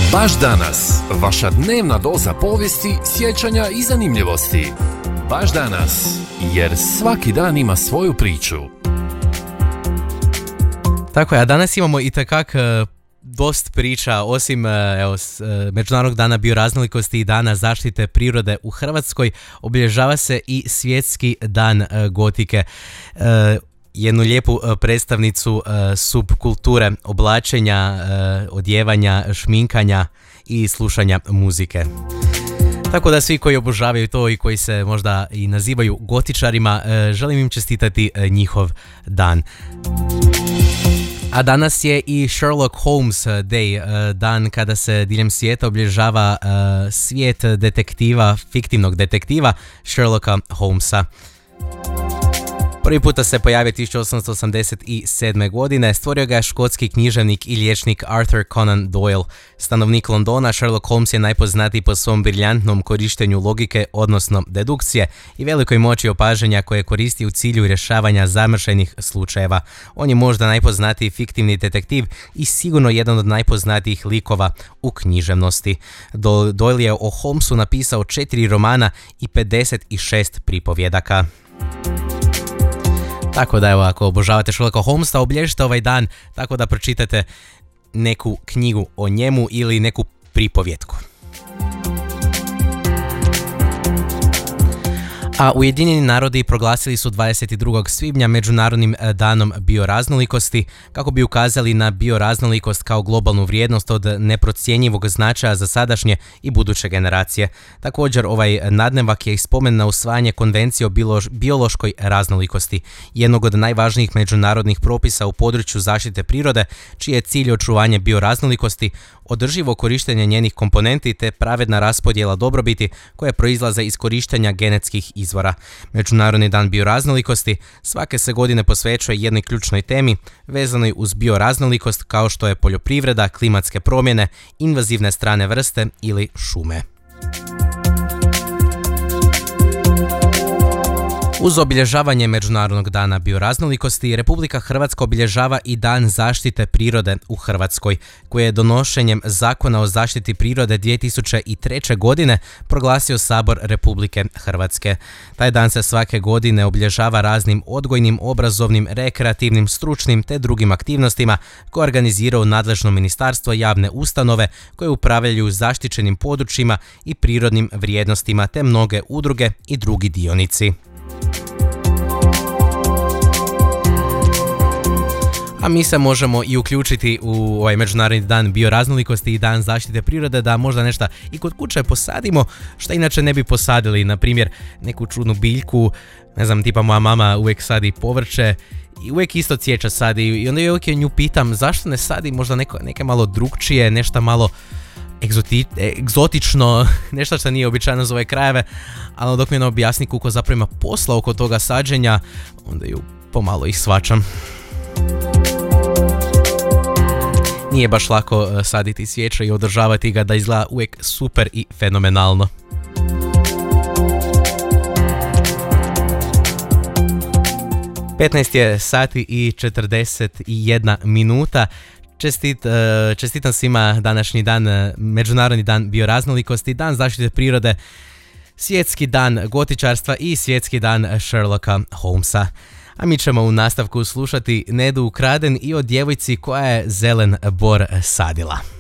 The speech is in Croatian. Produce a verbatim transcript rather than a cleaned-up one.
Baš danas, vaša dnevna doza povijesti, sjećanja i zanimljivosti. Baš danas, jer svaki dan ima svoju priču. Tako je, a danas imamo i takak dost priča, osim evo, Međunarodnog dana bioraznolikosti i dana zaštite prirode u Hrvatskoj, obilježava se i Svjetski dan gotike. Jednu lijepu predstavnicu subkulture oblačenja, odjevanja, šminkanja i slušanja muzike. Tako da svi koji obožavaju to i koji se možda i nazivaju gotičarima, želim im čestitati njihov dan. A danas je i Sherlock Holmes Day, dan kada se diljem svijeta obilježava svijet detektiva, fiktivnog detektiva Sherlocka Holmesa. Prvi puta se pojavio tisuću osamsto osamdeset sedme. godine, stvorio ga je škotski književnik i liječnik Arthur Conan Doyle. Stanovnik Londona, Sherlock Holmes je najpoznatiji po svom briljantnom korištenju logike, odnosno dedukcije, i velikoj moći opažanja koje koristi u cilju rješavanja zamršenih slučajeva. On je možda najpoznatiji fiktivni detektiv i sigurno jedan od najpoznatijih likova u književnosti. Doyle je o Holmesu napisao četiri romana i pedeset šest pripovjedaka. Tako da evo, ako obožavate Sherlocka Holmesa, obilježite ovaj dan tako da pročitate neku knjigu o njemu ili neku pripovjetku. A Ujedinjeni narodi proglasili su dvadeset drugog svibnja Međunarodnim danom bioraznolikosti kako bi ukazali na bioraznolikost kao globalnu vrijednost od neprocjenjivog značaja za sadašnje i buduće generacije. Također, ovaj nadnevak je spomen na usvajanje konvencije o biološkoj raznolikosti, jednog od najvažnijih međunarodnih propisa u području zaštite prirode, čiji je cilj očuvanje bioraznolikosti, održivo korištenje njenih komponenti te pravedna raspodjela dobrobiti koje proizlaze iz korištenja genetskih izvora. Međunarodni dan bioraznolikosti svake se godine posvećuje jednoj ključnoj temi vezanoj uz bioraznolikost, kao što je poljoprivreda, klimatske promjene, invazivne strane vrste ili šume. Uz obilježavanje Međunarodnog dana bioraznolikosti, Republika Hrvatska obilježava i Dan zaštite prirode u Hrvatskoj, koji je donošenjem Zakona o zaštiti prirode dvije tisuće treće. godine proglasio Sabor Republike Hrvatske. Taj dan se svake godine obilježava raznim odgojnim, obrazovnim, rekreativnim, stručnim te drugim aktivnostima koje organiziraju nadležno ministarstvo, javne ustanove koje upravljaju zaštićenim područjima i prirodnim vrijednostima te mnoge udruge i drugi dionici. A mi se možemo i uključiti u ovaj Međunarodni dan bioraznolikosti i dan zaštite prirode da možda nešto i kod kuće posadimo što inače ne bi posadili, na primjer neku čudnu biljku, ne znam, tipa moja mama uvijek sadi povrće i uvijek isto cvijeća sadi i onda uvijek nju pitam zašto ne sadi možda neko, neke malo drugčije, nešto malo egzoti, egzotično, nešto što nije običajno za ove krajeve, ali dok mi ne objasni koliko zapravo ima posla oko toga sađenja, onda ju pomalo ih shvaćam. Nije baš lako saditi cvijeće i održavati ga da izgleda uvijek super i fenomenalno. petnaest je sati i četrdeset jedna minuta. Čestit, čestitam svima današnji dan, Međunarodni dan bioraznolikosti, dan zaštite prirode, Svjetski dan gotičarstva i Svjetski dan Sherlocka Holmesa. A mi ćemo u nastavku slušati Nedu Ukraden i o djevojci koja je zelen bor sadila.